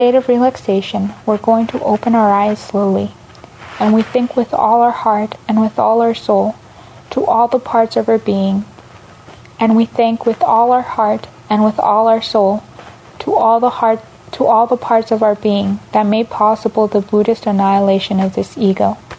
state of relaxation, we're going to open our eyes slowly, and we think with all our heart and with all our soul to all the parts of our being, and we think with all our heart and with all our soul to all the parts of our being that made possible the Buddhist annihilation of this ego.